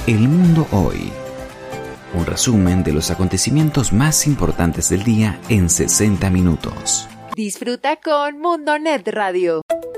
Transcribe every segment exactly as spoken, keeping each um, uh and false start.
El Mundo Hoy. Un resumen de los acontecimientos más importantes del día en sesenta minutos. Disfruta con Mundonet Radio.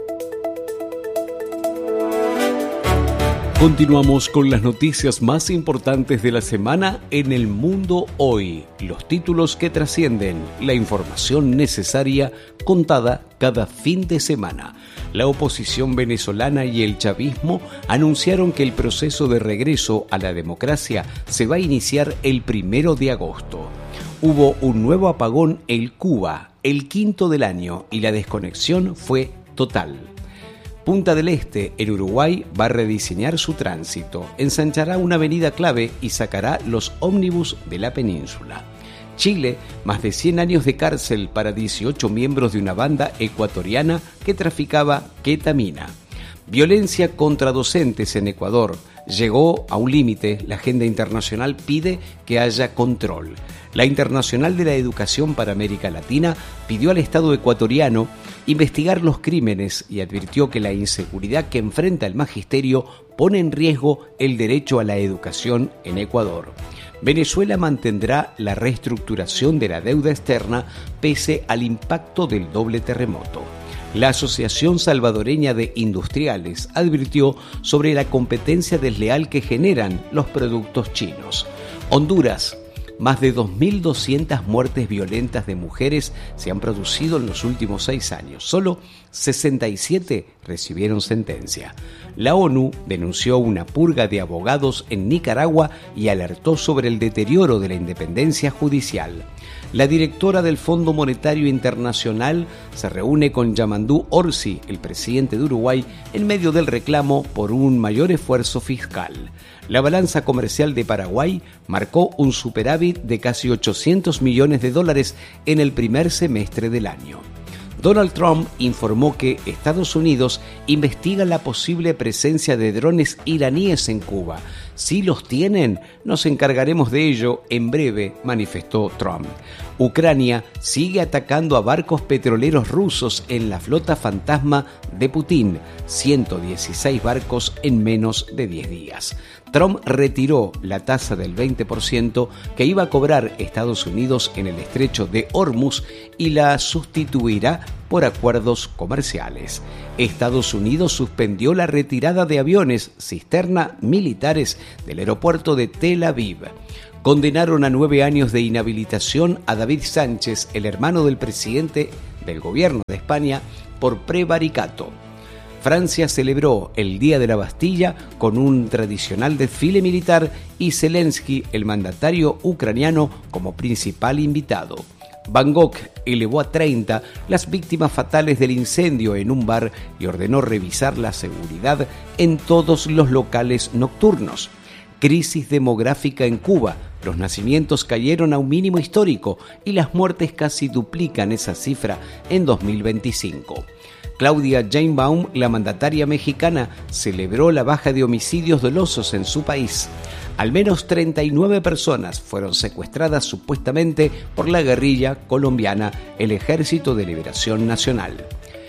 Continuamos con las noticias más importantes de la semana en El Mundo Hoy. Los títulos que trascienden, la información necesaria contada cada fin de semana. La oposición venezolana y el chavismo anunciaron que el proceso de regreso a la democracia se va a iniciar el primero de agosto. Hubo un nuevo apagón en Cuba, el quinto del año, y la desconexión fue total. Punta del Este, en Uruguay, va a rediseñar su tránsito, ensanchará una avenida clave y sacará los ómnibus de la península. Chile, más de cien años de cárcel para dieciocho miembros de una banda ecuatoriana que traficaba ketamina. Violencia contra docentes en Ecuador. Llegó a un límite, la agenda internacional pide que haya control. La Internacional de la Educación para América Latina pidió al Estado ecuatoriano investigar los crímenes y advirtió que la inseguridad que enfrenta el magisterio pone en riesgo el derecho a la educación en Ecuador. Venezuela mantendrá la reestructuración de la deuda externa pese al impacto del doble terremoto. La Asociación Salvadoreña de Industriales advirtió sobre la competencia desleal que generan los productos chinos. Honduras. Más de dos mil doscientas muertes violentas de mujeres se han producido en los últimos seis años. Solo sesenta y siete recibieron sentencia. La ONU denunció una purga de abogados en Nicaragua y alertó sobre el deterioro de la independencia judicial. La directora del Fondo Monetario Internacional se reúne con Yamandú Orsi, el presidente de Uruguay, en medio del reclamo por un mayor esfuerzo fiscal. La balanza comercial de Paraguay marcó un superávit de casi ochocientos millones de dólares en el primer semestre del año. Donald Trump informó que Estados Unidos investiga la posible presencia de drones iraníes en Cuba. Si los tienen, nos encargaremos de ello en breve, manifestó Trump. Ucrania sigue atacando a barcos petroleros rusos en la flota fantasma de Putin, ciento dieciséis barcos en menos de diez días. Trump retiró la tasa del veinte por ciento que iba a cobrar Estados Unidos en el estrecho de Hormuz y la sustituirá por acuerdos comerciales. Estados Unidos suspendió la retirada de aviones cisterna militares del aeropuerto de Tel Aviv. Condenaron a nueve años de inhabilitación a David Sánchez, el hermano del presidente del gobierno de España, por prevaricato. Francia celebró el Día de la Bastilla con un tradicional desfile militar y Zelensky, el mandatario ucraniano, como principal invitado. Bangkok elevó a treinta las víctimas fatales del incendio en un bar y ordenó revisar la seguridad en todos los locales nocturnos. Crisis demográfica en Cuba. Los nacimientos cayeron a un mínimo histórico y las muertes casi duplican esa cifra en dos mil veinticinco. Claudia Sheinbaum, la mandataria mexicana, celebró la baja de homicidios dolosos en su país. Al menos treinta y nueve personas fueron secuestradas supuestamente por la guerrilla colombiana, el Ejército de Liberación Nacional.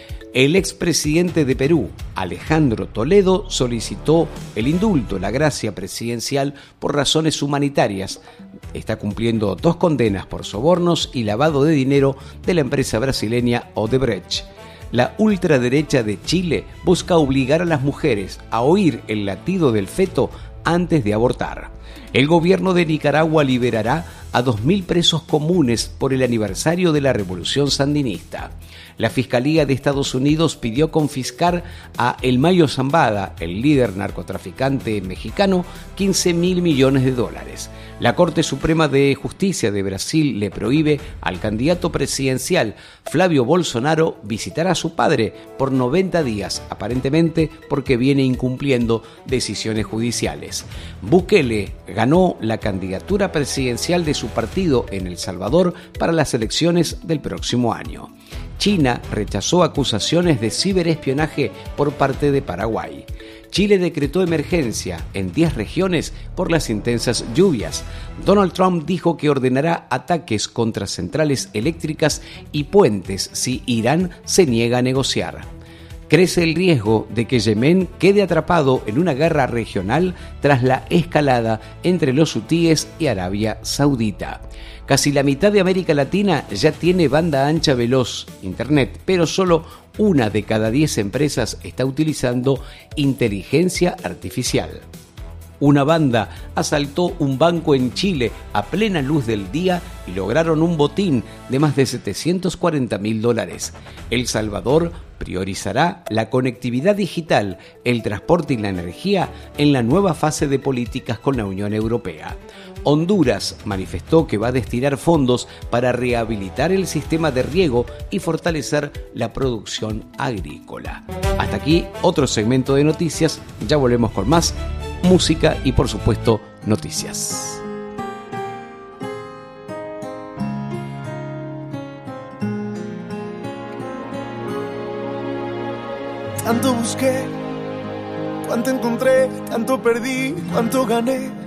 El expresidente de Perú, Alejandro Toledo, solicitó el indulto, la gracia presidencial por razones humanitarias. Está cumpliendo dos condenas por sobornos y lavado de dinero de la empresa brasileña Odebrecht. La ultraderecha de Chile busca obligar a las mujeres a oír el latido del feto antes de abortar. El gobierno de Nicaragua liberará a dos mil presos comunes por el aniversario de la Revolución Sandinista. La Fiscalía de Estados Unidos pidió confiscar a El Mayo Zambada, el líder narcotraficante mexicano, quince mil millones de dólares. La Corte Suprema de Justicia de Brasil le prohíbe al candidato presidencial Flavio Bolsonaro visitar a su padre por noventa días, aparentemente porque viene incumpliendo decisiones judiciales. Bukele ganó la candidatura presidencial de su partido en El Salvador para las elecciones del próximo año. China rechazó acusaciones de ciberespionaje por parte de Paraguay. Chile decretó emergencia en diez regiones por las intensas lluvias. Donald Trump dijo que ordenará ataques contra centrales eléctricas y puentes si Irán se niega a negociar. Crece el riesgo de que Yemen quede atrapado en una guerra regional tras la escalada entre los hutíes y Arabia Saudita. Casi la mitad de América Latina ya tiene banda ancha veloz, internet, pero solo una de cada diez empresas está utilizando inteligencia artificial. Una banda asaltó un banco en Chile a plena luz del día y lograron un botín de más de setecientos cuarenta mil dólares. El Salvador priorizará la conectividad digital, el transporte y la energía en la nueva fase de políticas con la Unión Europea. Honduras manifestó que va a destinar fondos para rehabilitar el sistema de riego y fortalecer la producción agrícola. Hasta aquí otro segmento de noticias, ya volvemos con más música y por supuesto noticias. Tanto busqué, cuánto encontré, tanto perdí, cuánto gané.